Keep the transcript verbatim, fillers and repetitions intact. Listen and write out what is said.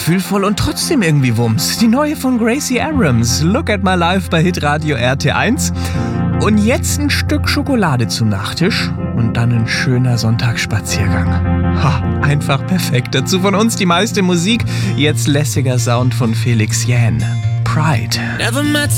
gefühlvoll und trotzdem irgendwie Wumms. Die neue von Gracie Abrams, Look at My Life bei Hitradio R T eins. Und jetzt ein Stück Schokolade zum Nachtisch und dann ein schöner Sonntagsspaziergang. Ha, einfach perfekt. Dazu von uns die meiste Musik. Jetzt lässiger Sound von Felix Jähn. Pride. Never met